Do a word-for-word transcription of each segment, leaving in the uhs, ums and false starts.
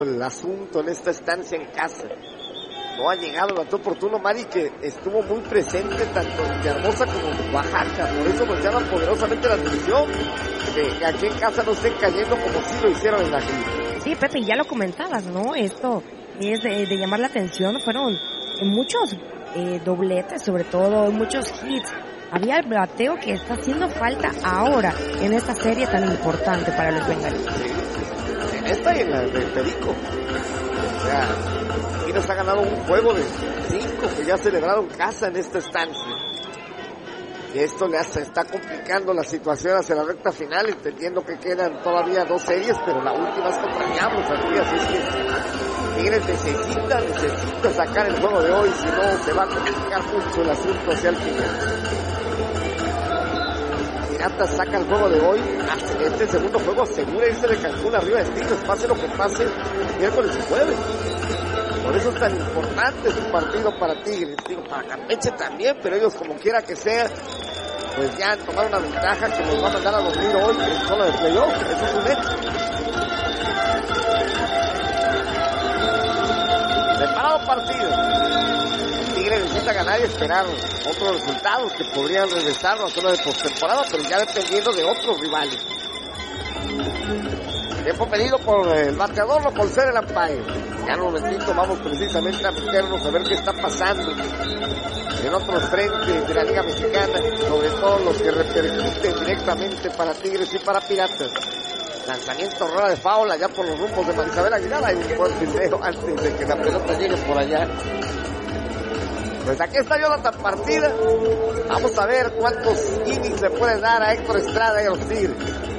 el asunto en esta estancia en casa. No ha llegado el bate oportuno, Mari, que estuvo muy presente tanto en Villahermosa como en Oaxaca. Por eso nos llama poderosamente la atención que aquí en casa no estén cayendo como si lo hicieron en la gira. Sí, Pepe, ya lo comentabas, ¿no? Esto es de, de llamar la atención. Fueron muchos eh, dobletes, sobre todo, muchos hits. Había el bateo que está haciendo falta ahora en esta serie tan importante para los bengalíes. Sí, en esta y en la de Perico. O sea, aquí nos ha ganado un juego de cinco que ya ha celebrado en casa en esta estancia. Y esto le hace, está complicando la situación hacia la recta final, entendiendo que quedan todavía dos series, pero la última es contra Diablos aquí, así es que Tigres necesita, necesita sacar el juego de hoy, si no se va a complicar mucho el asunto hacia el final. Piratas saca el juego de hoy, este segundo juego asegura irse de Cancún arriba de Tigres, pase lo que pase, miércoles y jueves. Por eso es tan importante su partido para Tigres, digo, para Campeche también, pero ellos como quiera que sea, pues ya tomaron una ventaja que nos va a mandar a dormir hoy en zona de playoff, eso es un hecho. Separado partido. Tigres necesita ganar y esperar otros resultados que podrían regresar a la zona de postemporada, pero ya dependiendo de otros rivales. Tiempo pedido por el bateador, no por ser el umpire. Ya en un momentito vamos precisamente a meternos a ver qué está pasando en otros frentes de la Liga Mexicana, sobre todo los que repercuten directamente para Tigres y para Piratas. Lanzamiento rara de faula ya por los rumbos de Marisabel Aguilar. Hay un buen fildeo antes de que la pelota llegue por allá. Pues aquí está Jonathan Partida. Vamos a ver cuántos innings le pueden dar a Héctor Estrada y a los Tigres.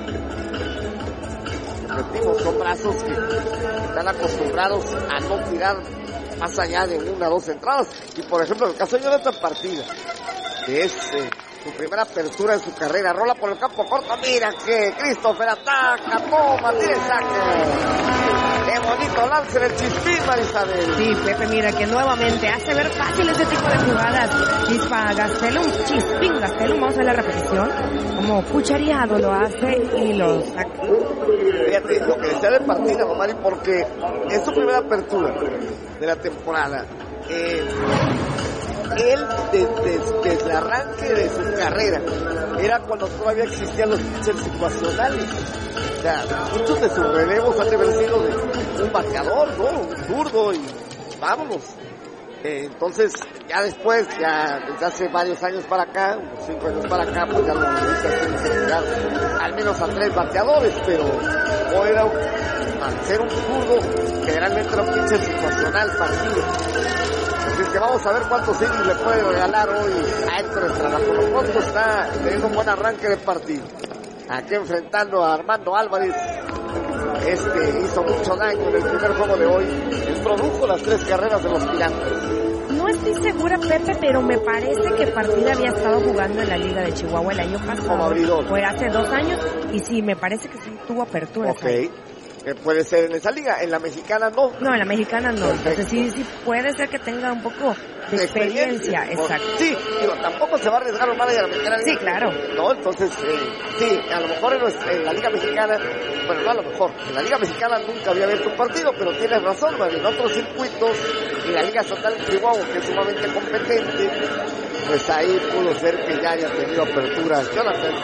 Repetimos, son brazos que están acostumbrados a no tirar más allá de una o dos entradas. Y por ejemplo, en el caso de Jonathan Partida, que es eh, su primera apertura en su carrera, rola por el campo corto, mira que Christopher ataca, toma, tiene saque. Qué bonito lance en el Chispín, Marisabel. Sí, Pepe, mira que nuevamente hace ver fácil ese tipo de jugadas. Chispa Gastelum, Chispín Gastelum, vamos a ver la repetición. Como cuchareado lo hace y lo saca. Fíjate, lo que decía de Partida, Mari, porque es su primera apertura de la temporada. Eh, él, desde, desde el arranque de su carrera, era cuando todavía existían los pitchers situacionales. O sea, muchos de sus relevos han de haber sido de un bateador, ¿no? Un zurdo y vámonos. Eh, entonces, ya después, ya desde hace varios años para acá, unos cinco años para acá, pues ya lo necesitas al menos a tres bateadores, pero no era un, al ser un zurdo, generalmente era un pitcher situacional partido. Así que vamos a ver cuántos innings le puede regalar hoy a Héctor Estrada. Por lo pronto está teniendo un buen arranque de partido. Aquí enfrentando a Armando Álvarez. Este hizo mucho daño en el primer juego de hoy. Él produjo las tres carreras de los Piratas. No estoy segura, Pepe, pero me parece que Partida había estado jugando en la Liga de Chihuahua el año pasado. Como abridor. Fue hace dos años y sí, me parece que sí tuvo apertura. Ok. Que puede ser en esa liga, en la mexicana no. No, en la mexicana no. Perfecto. Entonces sí, sí puede ser que tenga un poco de, de experiencia. experiencia. Exacto. Sí, digo, tampoco se va a arriesgar un manager a la mexicana. Sí, claro. No, entonces, eh, sí, a lo mejor en, en la liga mexicana, bueno, no a lo mejor, en la liga mexicana nunca había abierto un partido, pero tienes razón, man, en otros circuitos, en la liga estatal de Chihuahua, que es sumamente competente, pues ahí pudo ser que ya haya tenido aperturas. Jonathan.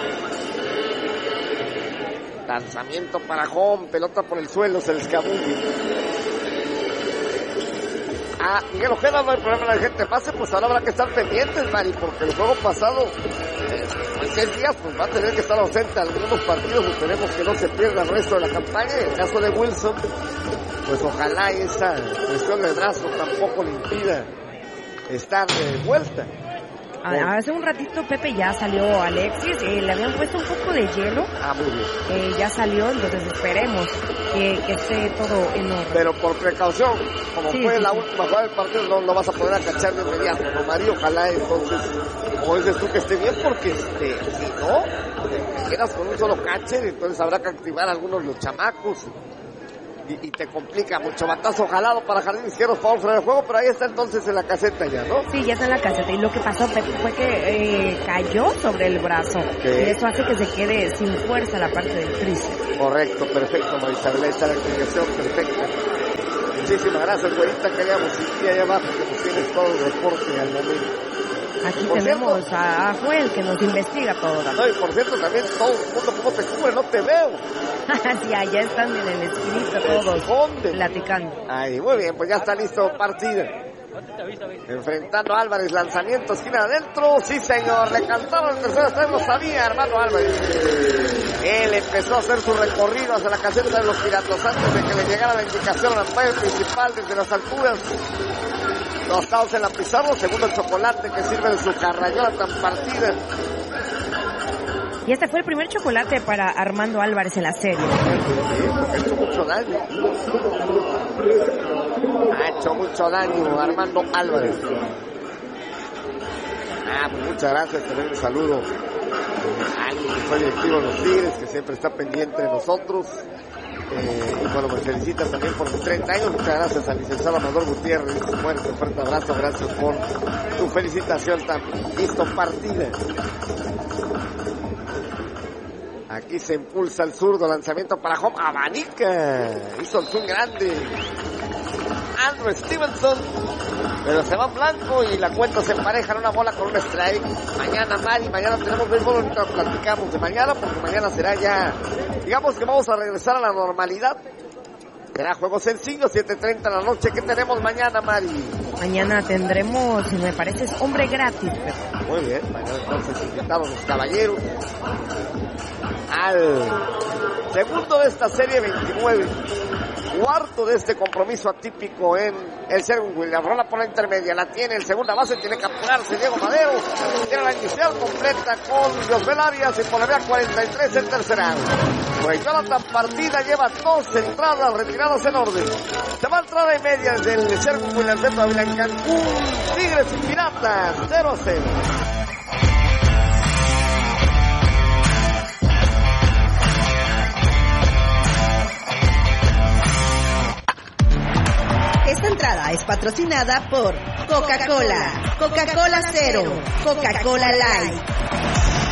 Lanzamiento para home, pelota por el suelo, se le escabulle. Ah, Miguel Ojeda, no hay problema, la gente pase, pues ahora habrá que estar pendientes, Mari, porque el juego pasado, eh, en seis días, pues va a tener que estar ausente algunos partidos, esperemos que no se pierda el resto de la campaña. En el caso de Wilson, pues ojalá esa presión del brazo tampoco le impida estar de vuelta. Hace un ratito, Pepe, ya salió Alexis, eh, le habían puesto un poco de hielo. Ah, muy bien. Eh, ya salió, entonces esperemos que, que esté todo en orden. Pero por precaución, como sí, fue sí, la sí. última jugada del partido, no lo vas a poder acachar de inmediato, ¿no, Mario? Ojalá entonces, como dices tú, que esté bien, porque este, si no, te quedas con un solo catcher, entonces habrá que activar a algunos de los chamacos. Y, y te complica mucho. Batazo jalado para Jardín Izquierdo, foul fuera de juego, pero ahí está entonces en la caseta ya, ¿no? Sí, ya está en la caseta. Y lo que pasó, Pepe, fue que eh, cayó sobre el brazo. Okay. Y eso hace que se quede sin fuerza la parte del tríceps. Correcto, perfecto, Marisabel. Esta es la explicación perfecta. Muchísimas gracias, güerita, que haya musiquilla allá abajo, que nos tienes todo el reporte al momento. Aquí Por tenemos cierto, a, a Joel que nos investiga todo. No, y por cierto, también todo el mundo, ¿cómo te cubre? No te veo. Sí, allá están en el esquinito todos ¿Dónde? platicando. Ahí, muy bien, pues ya está listo partida. Enfrentando a Álvarez, lanzamiento, esquina adentro. Sí, señor, le cantaron el tercero, usted lo sabía, Armando Álvarez. Él empezó a hacer su recorrido hacia la caseta de los Piratas antes de que le llegara la indicación al umpire principal desde las alturas. Dos outs en la pizarra, segundo el chocolate que sirve de su carrayola tan partida. Y este fue el primer chocolate para Armando Álvarez en la serie. Ha hecho mucho daño. Ha hecho mucho daño Armando Álvarez. Ah, pues muchas gracias, también un saludo a alguien que fue directivo de los Tigres, que siempre está pendiente de nosotros. Eh, y bueno, me felicita también por sus treinta años. Muchas gracias al licenciado Amador Gutiérrez. Bueno, un fuerte abrazo, gracias por tu felicitación también. Listo, partida. Aquí se impulsa el zurdo, lanzamiento para home, abanica, hizo el swing grande Andrew Stevenson, pero se va en blanco y la cuenta se empareja en una bola con un strike. Mañana, Mari, mañana tenemos béisbol, ahorita platicamos de mañana, porque mañana será ya, digamos que vamos a regresar a la normalidad. Será juego sencillo, siete treinta de la noche. ¿Qué tenemos mañana, Mari? Mañana tendremos, si me parece, es hombre gratis. Pero... Muy bien, mañana entonces invitamos los caballeros al segundo de esta serie veintinueve, cuarto de este compromiso atípico en el Sherwin Williams. Rola por la intermedia, la tiene el segunda base, tiene que apurarse Diego Madero, tiene la inicial completa con Josbel Arias y por la vía cuarenta y tres el tercer out. Proyectó la partida, lleva dos entradas retiradas en orden. Se va a entrada y media desde el Sherwin Williams de Ávila en Cancún. Tigres y Piratas, cero a cero. Esta entrada es patrocinada por Coca-Cola, Coca-Cola Cero, Coca-Cola Light.